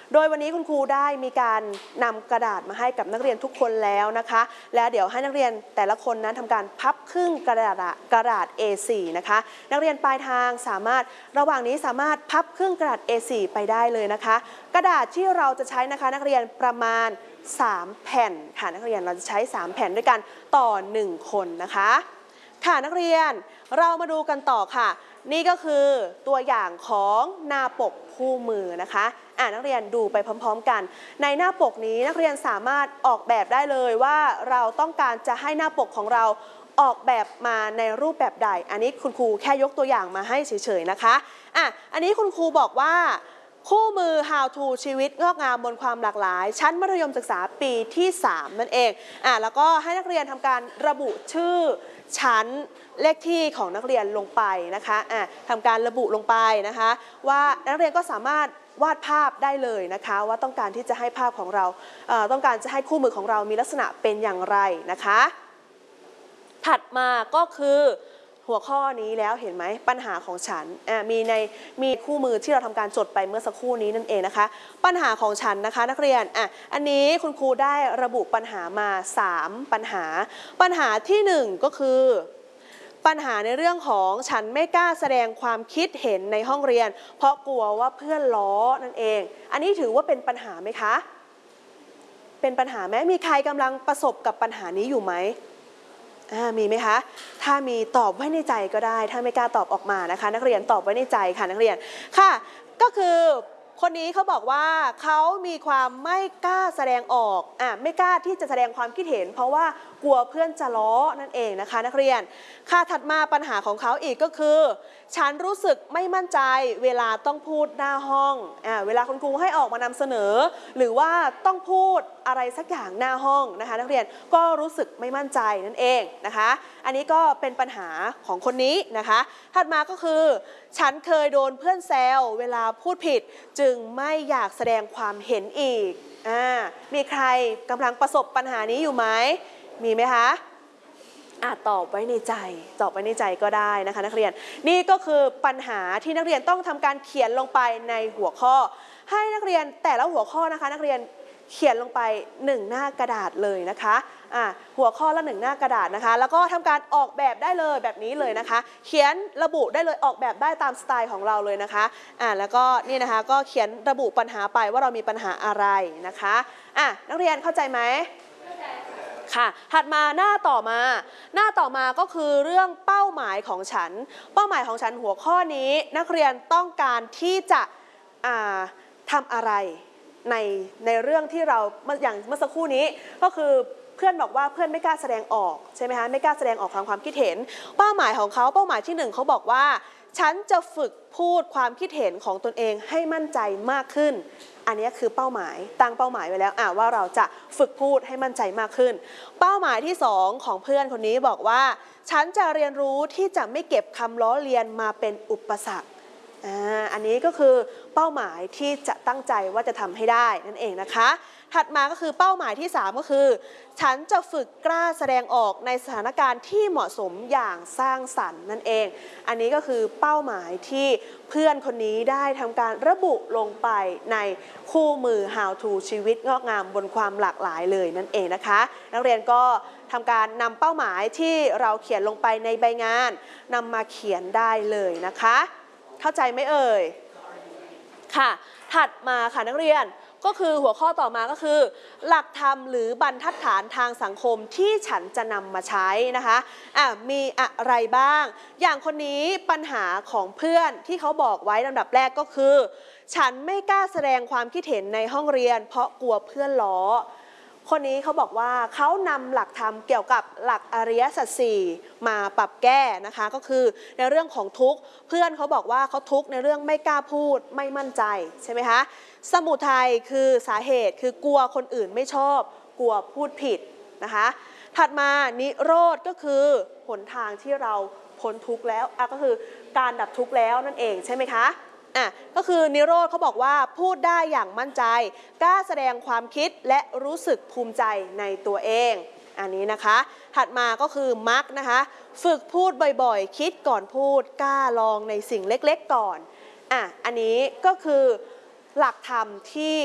โดยวันนี้คุณครูได้มีการนำกระดาษมาให้กับนักเรียนทุกคนแล้วนะคะแล้วเดี๋ยวให้นักเรียนแต่ละคนนั้นทำการพับครึ่งกระดาษ A4 นะคะนักเรียนปลายทางสามารถระหว่างนี้สามารถพับครึ่งกระดาษ A4 ไปได้เลยนะคะกระดาษที่เราจะใช้นะคะนักเรียนประมาณ3แผ่นค่ะนักเรียนเราจะใช้3แผ่นด้วยกันต่อ1คนนะคะค่ะนักเรียนเรามาดูกันต่อค่ะนี่ก็คือตัวอย่างของหน้าปกคู่มือนะคะนักเรียนดูไปพร้อมๆกันในหน้าปกนี้นักเรียนสามารถออกแบบได้เลยว่าเราต้องการจะให้หน้าปกของเราออกแบบมาในรูปแบบใดอันนี้คุณครูแค่ยกตัวอย่างมาให้เฉยๆนะคะอันนี้คุณครูบอกว่าคู่มือ How to ชีวิตงอกงามบนความหลากหลายชั้นมัธยมศึกษาปีที่3นั่นเองแล้วก็ให้นักเรียนทำการระบุชื่อชั้นเลขที่ของนักเรียนลงไปนะคะทำการระบุลงไปนะคะว่านักเรียนก็สามารถวาดภาพได้เลยนะคะว่าต้องการที่จะให้ภาพของเราต้องการจะให้คู่มือของเรามีลักษณะเป็นอย่างไรนะคะถัดมาก็คือหัวข้อนี้แล้วเห็นไหมปัญหาของฉันมีคู่มือที่เราทำการจดไปเมื่อสักครู่นี้นั่นเองนะคะปัญหาของฉันนะคะนักเรียนอันนี้คุณครูได้ระบุปัญหามา3ปัญหาที่1ก็คือปัญหาในเรื่องของฉันไม่กล้าแสดงความคิดเห็นในห้องเรียนเพราะกลัวว่าเพื่อนล้อนั่นเองอันนี้ถือว่าเป็นปัญหาไหมคะเป็นปัญหาไหมมีใครกำลังประสบกับปัญหานี้อยู่ไหมมีไหมคะถ้ามีตอบไว้ในใจก็ได้ถ้าไม่กล้าตอบออกมานะคะนักเรียนตอบไว้ในใจค่ะนักเรียนค่ะก็คือคนนี้เขาบอกว่าเขามีความไม่กล้าแสดงออกไม่กล้าที่จะแสดงความคิดเห็นเพราะว่ากลัวเพื่อนจะล้อนั่นเองนะคะนักเรียนค่ะถัดมาปัญหาของเขาอีกก็คือฉันรู้สึกไม่มั่นใจเวลาต้องพูดหน้าห้องเวลาคุณครูให้ออกมานำเสนอหรือว่าต้องพูดอะไรสักอย่างหน้าห้องนะคะนักเรียนก็รู้สึกไม่มั่นใจนั่นเองนะคะอันนี้ก็เป็นปัญหาของคนนี้นะคะถัดมาก็คือฉันเคยโดนเพื่อนแซวเวลาพูดผิดจึงไม่อยากแสดงความเห็นอีกมีใครกำลังประสบปัญหานี้อยู่ไหมมีไหมคะตอบไว้ในใจก็ได้นะคะนักเรียนนี่ก็คือปัญหาที่นักเรียนต้องทำการเขียนลงไปในหัวข้อให้นักเรียนแต่ละหัวข้อนะคะนักเรียนเขียนลงไป1หน้ากระดาษเลยนะคะหัวข้อละ1หน้ากระดาษนะคะแล้วก็ทำการออกแบบได้เลยแบบนี้เลยนะคะเขียนระบุได้เลยออกแบบได้ตามสไตล์ของเราเลยนะคะแล้วก็นี่นะคะก็เขียนระบุปัญหาไปว่าเรามีปัญหาอะไรนะคะนักเรียนเข้าใจไหมค่ะถัดมาหน้าต่อมาก็คือเรื่องเป้าหมายของฉันหัวข้อนี้นักเรียนต้องการที่จะทำอะไรในเรื่องที่เราอย่างเมื่อสักครู่นี้ก็คือเพื่อนบอกว่าเพื่อนไม่กล้าแสดงออกใช่ไหมคะไม่กล้าแสดงออกความคิดเห็นเป้าหมายของเขาเป้าหมายที่1เขาบอกว่าฉันจะฝึกพูดความคิดเห็นของตนเองให้มั่นใจมากขึ้นอันนี้คือเป้าหมายตั้งเป้าหมายไว้แล้วว่าเราจะฝึกพูดให้มั่นใจมากขึ้นเป้าหมายที่2ของเพื่อนคนนี้บอกว่าฉันจะเรียนรู้ที่จะไม่เก็บคำล้อเลียนมาเป็นอุปสรรคอันนี้ก็คือเป้าหมายที่จะตั้งใจว่าจะทำให้ได้นั่นเองนะคะถัดมาก็คือเป้าหมายที่3ก็คือฉันจะฝึกกล้าแสดงออกในสถานการณ์ที่เหมาะสมอย่างสร้างสรรค์นั่นเองอันนี้ก็คือเป้าหมายที่เพื่อนคนนี้ได้ทำการระบุลงไปในคู่มือ How to ชีวิตงอกงามบนความหลากหลายเลยนั่นเองนะคะนักเรียนก็ทำการนำเป้าหมายที่เราเขียนลงไปในใบงานนำมาเขียนได้เลยนะคะเข้าใจไหมเอ่ยค่ะถัดมาค่ะนักเรียนก็คือหัวข้อต่อมาก็คือหลักธรรมหรือบรรทัดฐานทางสังคมที่ฉันจะนำมาใช้นะคะมีอะไรบ้างอย่างคนนี้ปัญหาของเพื่อนที่เขาบอกไว้ลำดับแรกก็คือฉันไม่กล้าแสดงความคิดเห็นในห้องเรียนเพราะกลัวเพื่อนล้อคนนี้เขาบอกว่าเขานำหลักธรรมเกี่ยวกับหลักอริยสัจสี่มาปรับแก้นะคะก็คือในเรื่องของทุกข์เพื่อนเขาบอกว่าเขาทุกข์ในเรื่องไม่กล้าพูดไม่มั่นใจใช่ไหมคะสมุทัยคือสาเหตุคือกลัวคนอื่นไม่ชอบกลัวพูดผิดนะคะถัดมานิโรธก็คือหนทางที่เราพ้นทุกข์แล้วก็คือการดับทุกข์แล้วนั่นเองใช่ไหมคะก็คือนิโรธเขาบอกว่าพูดได้อย่างมั่นใจกล้าแสดงความคิดและรู้สึกภูมิใจในตัวเองอันนี้นะคะถัดมาก็คือมรรคนะคะฝึกพูดบ่อยๆคิดก่อนพูดกล้าลองในสิ่งเล็กๆก่อนอันนี้ก็คือหลักธรรมที่